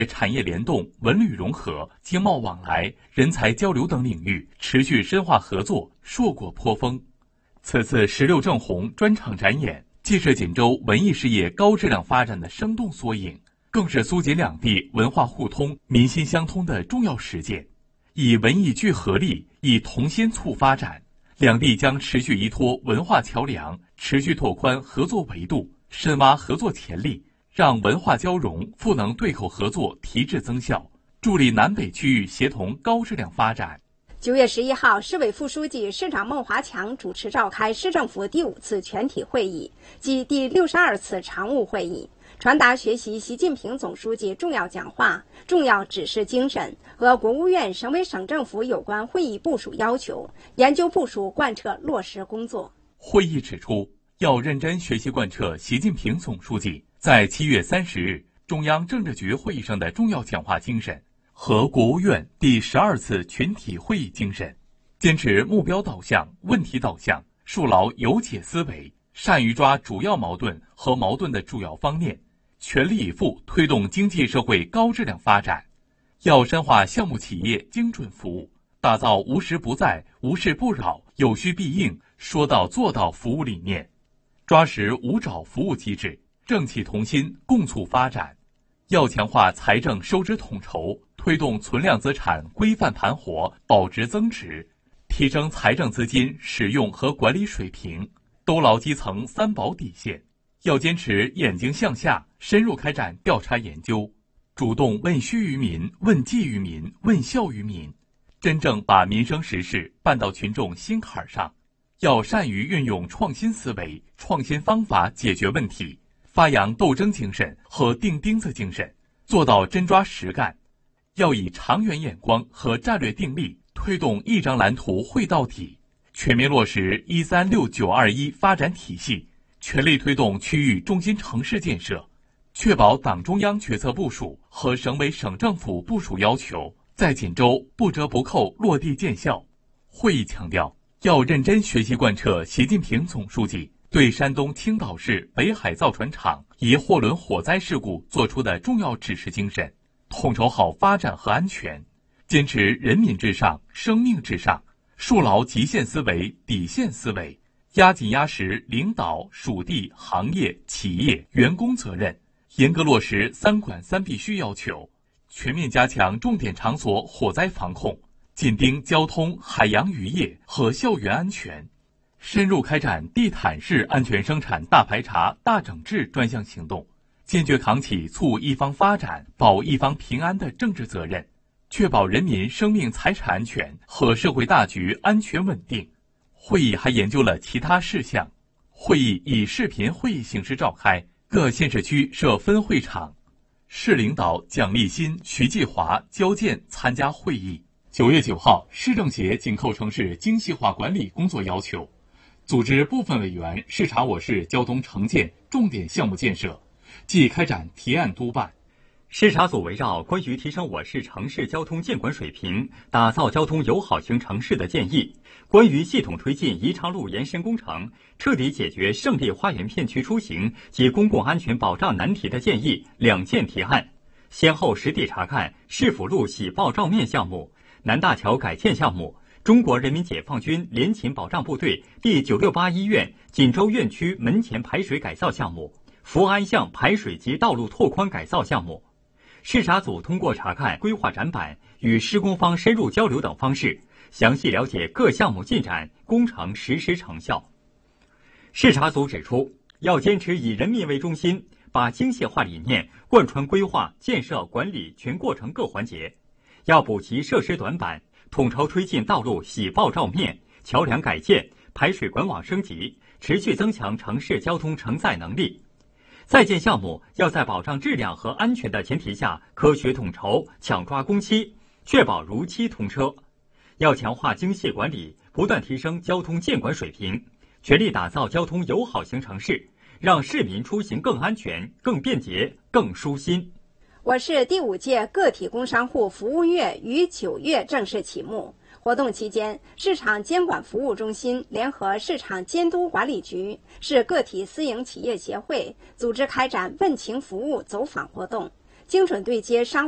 产业联动、文旅融合、经贸往来、人才交流等领域持续深化合作，硕果颇丰。此次16正红专场展演，既是锦州文艺事业高质量发展的生动缩影，更是苏锦两地文化互通、民心相通的重要实践。以文艺聚合力，以同心促发展，两地将持续依托文化桥梁，持续拓宽合作维度，深挖合作潜力，让文化交融、赋能对口合作提质增效，助力南北区域协同高质量发展。 9月11号，市委副书记、市长孟华强主持召开市政府第5次全体会议及第62次常务会议，传达学习习近平总书记重要讲话、重要指示精神和国务院、省委省政府有关会议部署要求，研究部署贯彻落实工作。 会议指出，要认真学习贯彻习近平总书记在7月30日中央政治局会议上的重要讲话精神和国务院第12次群体会议精神，坚持目标导向、问题导向，树牢有解思维，善于抓主要矛盾和矛盾的主要方面，全力以赴推动经济社会高质量发展。要深化项目企业精准服务，打造无时不在、无事不扰、有需必应、说到做到服务理念，抓实五找服务机制，政企同心，共促发展。要强化财政收支统筹，推动存量资产规范盘活、保值增值，提升财政资金使用和管理水平，兜牢基层3保底线。要坚持眼睛向下，深入开展调查研究，主动问需于民、问计于民、问效于民，真正把民生实事办到群众心坎上。要善于运用创新思维、创新方法解决问题，发扬斗争精神和钉钉子精神，做到真抓实干。要以长远眼光和战略定力，推动一张蓝图绘到底，全面落实136-921发展体系，全力推动区域中心城市建设，确保党中央决策部署和省委省政府部署要求在锦州不折不扣落地见效。会议强调，要认真学习贯彻习近平总书记对山东青岛市北海造船厂一货轮火灾事故作出的重要指示精神，统筹好发展和安全，坚持人民至上、生命至上，树牢极限思维、底线思维，压紧压实领导、属地、行业、企业、员工责任，严格落实3管3必须要求，全面加强重点场所火灾防控，紧盯交通、海洋渔业和校园安全，深入开展地毯式安全生产大排查、大整治专项行动，坚决扛起促一方发展、保一方平安的政治责任，确保人民生命财产安全和社会大局安全稳定。会议还研究了其他事项。会议以视频会议形式召开，各县市区设分会场。市领导蒋立新、徐继华交件参加会议。9月9号，市政协紧扣城市精细化管理工作要求，组织部分委员视察我市交通城建重点项目建设，即开展提案督办。 视察组围绕关于提升我市城市交通监管水平、打造交通友好型城市的建议，关于系统推进宜昌路延伸工程、彻底解决胜利花园片区出行及公共安全保障难题的建议2件提案，先后实地查看市府路喜报照面项目、南大桥改建项目、中国人民解放军联勤保障部队第968医院锦州院区门前排水改造项目、福安巷排水及道路拓宽改造项目。视察组通过查看规划展板与施工方深入交流等方式，详细了解各项目进展、工程实施成效。视察组指出，要坚持以人民为中心，把精细化理念贯穿规划、建设、管理全过程各环节，要补齐设施短板，统筹推进道路喜报照面、桥梁改建、排水管网升级，持续增强城市交通承载能力。在建项目要在保障质量和安全的前提下科学统筹，抢抓工期，确保如期通车。要强化精细管理，不断提升交通监管水平，全力打造交通友好型城市，让市民出行更安全、更便捷、更舒心。 我市第5届个体工商户服务月于9月正式启幕。活动期间，市场监管服务中心联合市场监督管理局、市个体私营企业协会组织开展问情服务走访活动，精准对接商